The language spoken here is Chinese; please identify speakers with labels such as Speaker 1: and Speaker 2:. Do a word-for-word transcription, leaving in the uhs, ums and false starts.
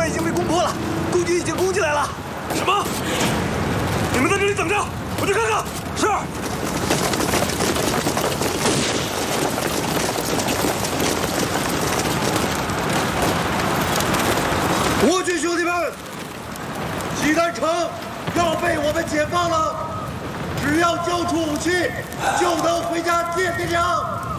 Speaker 1: 关已经被攻破了，共军已经攻进来了。
Speaker 2: 什么？你们在这里等着，我去看看。是。
Speaker 3: 国军兄弟们，西南城要被我们解放了，只要交出武器，就能回家见爹娘。